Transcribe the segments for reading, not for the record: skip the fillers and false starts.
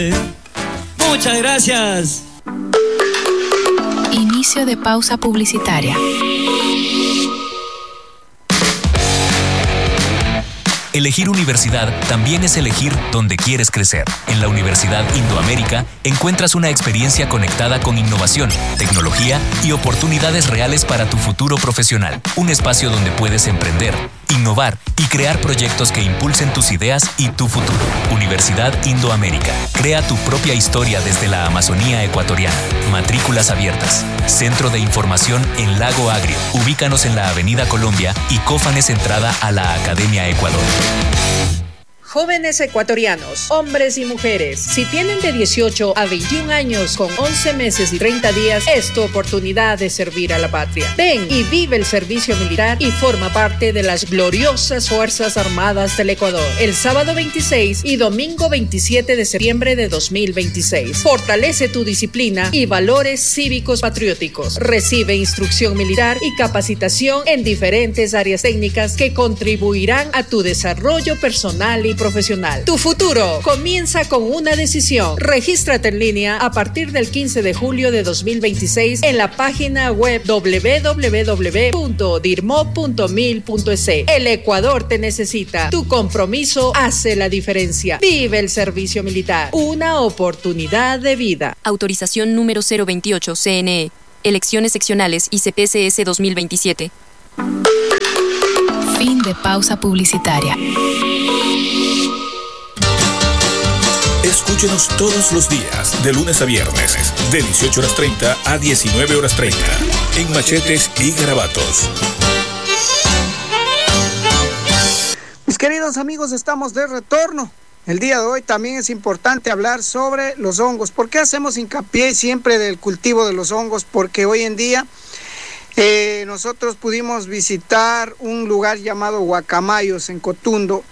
Muchas gracias. Inicio de pausa publicitaria. Elegir universidad también es elegir dónde quieres crecer. En la Universidad Indoamérica encuentras una experiencia conectada con innovación, tecnología y oportunidades reales para tu futuro profesional. Un espacio donde puedes emprender, innovar y crear proyectos que impulsen tus ideas y tu futuro. Universidad Indoamérica. Crea tu propia historia desde la Amazonía ecuatoriana. Matrículas abiertas. Centro de información en Lago Agrio. Ubícanos en la Avenida Colombia y Cófanes entrada a la Academia Ecuador. Jóvenes ecuatorianos, hombres y mujeres, si tienen de 18 a 21 años con 11 meses y 30 días, es tu oportunidad de servir a la patria. Ven y vive el servicio militar y forma parte de las gloriosas Fuerzas Armadas del Ecuador. El sábado 26 y domingo 27 de septiembre de 2026. Fortalece tu disciplina y valores cívicos patrióticos. Recibe instrucción militar y capacitación en diferentes áreas técnicas que contribuirán a tu desarrollo personal y profesional. Tu futuro comienza con una decisión. Regístrate en línea a partir del 15 de julio de 2026 en la página web www.dirmo.mil.es. El Ecuador te necesita. Tu compromiso hace la diferencia. Vive el servicio militar. Una oportunidad de vida. Autorización número 028 CNE. Elecciones seccionales y CPCS 2027. Fin de pausa publicitaria. Escúchenos todos los días, de lunes a viernes, de 18:30 a 19:30, en Machetes y Garabatos. Mis queridos amigos, estamos de retorno. El día de hoy también es importante hablar sobre los hongos. ¿Por qué hacemos hincapié siempre del cultivo de los hongos? Porque hoy en día nosotros pudimos visitar un lugar llamado Guacamayos en Cotundo.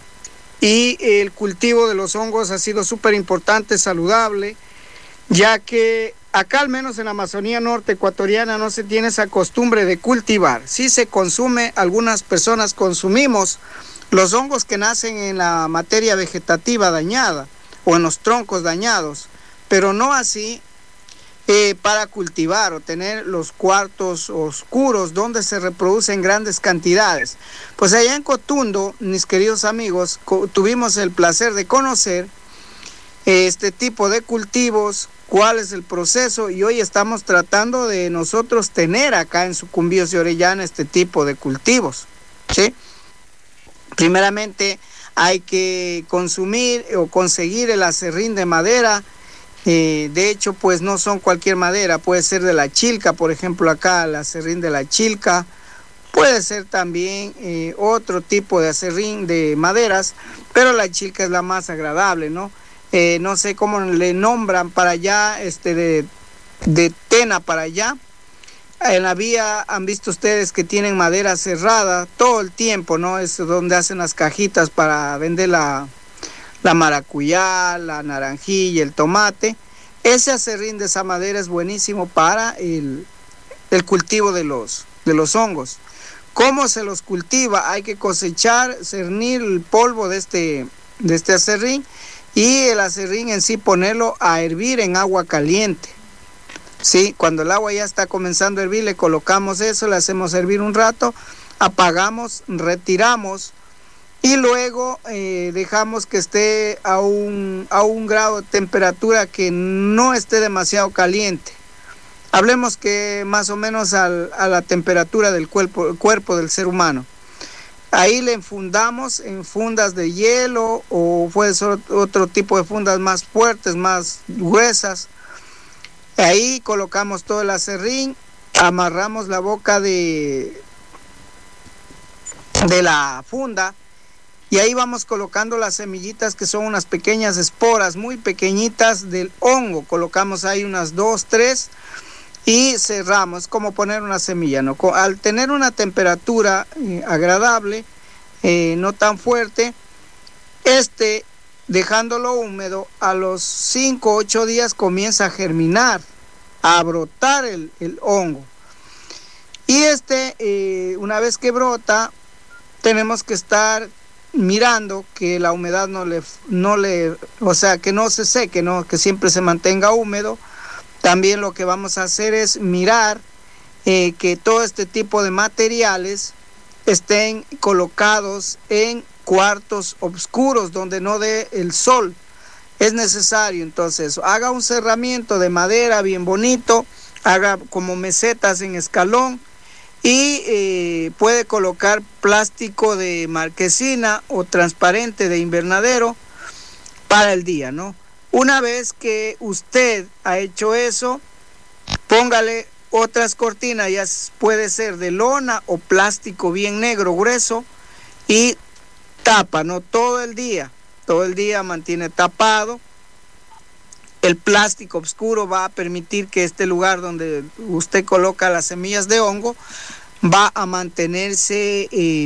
Y el cultivo de los hongos ha sido súper importante, saludable, ya que acá al menos en la Amazonía norte ecuatoriana no se tiene esa costumbre de cultivar. Sí se consume, algunas personas consumimos los hongos que nacen en la materia vegetativa dañada o en los troncos dañados, pero no así para cultivar o tener los cuartos oscuros donde se reproducen grandes cantidades. Pues allá en Cotundo, mis queridos amigos, tuvimos el placer de conocer este tipo de cultivos, cuál es el proceso, y hoy estamos tratando de nosotros tener acá en Sucumbíos de Orellana este tipo de cultivos, ¿sí? Primeramente hay que consumir o conseguir el aserrín de madera. De hecho, pues no son cualquier madera, puede ser de la chilca, por ejemplo acá el aserrín de la chilca, puede ser también otro tipo de aserrín de maderas, pero la chilca es la más agradable, ¿no? No sé cómo le nombran para allá, de tena para allá. En la vía han visto ustedes que tienen madera cerrada todo el tiempo, ¿no? Es donde hacen las cajitas para vender la maracuyá, la naranjilla, el tomate. Ese aserrín de esa madera es buenísimo para el cultivo de los hongos. ¿Cómo se los cultiva? Hay que cosechar, cernir el polvo de este aserrín y el aserrín en sí ponerlo a hervir en agua caliente. Sí, cuando el agua ya está comenzando a hervir, le colocamos eso, le hacemos hervir un rato, apagamos, retiramos. Y luego dejamos que esté a un grado de temperatura que no esté demasiado caliente. Hablemos que más o menos a la temperatura del cuerpo del ser humano. Ahí le enfundamos en fundas de hielo o puede ser otro tipo de fundas más fuertes, más gruesas. Ahí colocamos todo el aserrín, amarramos la boca de la funda. Y ahí vamos colocando las semillitas, que son unas pequeñas esporas muy pequeñitas del hongo. Colocamos ahí unas 2, 3 y cerramos, como poner una semilla, ¿no? Al tener una temperatura agradable, no tan fuerte, dejándolo húmedo, a los 5 o 8 días comienza a germinar, a brotar el hongo. Y una vez que brota, tenemos que estar mirando que la humedad o sea, que no se seque, ¿no? Que siempre se mantenga húmedo. También lo que vamos a hacer es mirar que todo este tipo de materiales estén colocados en cuartos oscuros donde no dé el sol. Es necesario, entonces, haga un cerramiento de madera bien bonito, haga como mesetas en escalón y puede colocar plástico de marquesina o transparente de invernadero para el día, ¿no? Una vez que usted ha hecho eso, póngale otras cortinas, ya puede ser de lona o plástico bien negro, grueso, y tapa, ¿no? Todo el día mantiene tapado. El plástico oscuro va a permitir que este lugar donde usted coloca las semillas de hongo va a mantenerse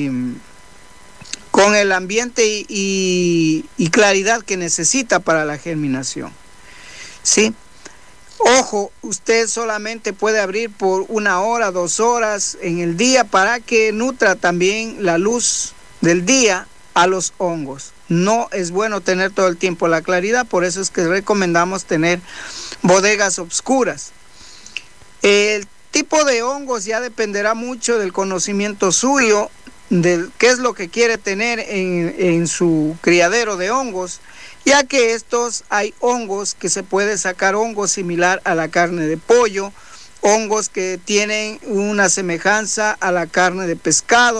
con el ambiente y claridad que necesita para la germinación, ¿sí? Ojo, usted solamente puede abrir por 1 hora, 2 horas en el día para que nutra también la luz del día a los hongos. No es bueno tener todo el tiempo la claridad, por eso es que recomendamos tener bodegas oscuras. El tipo de hongos ya dependerá mucho del conocimiento suyo, de qué es lo que quiere tener en su criadero de hongos, ya que hay hongos que se puede sacar hongos similar a la carne de pollo, hongos que tienen una semejanza a la carne de pescado.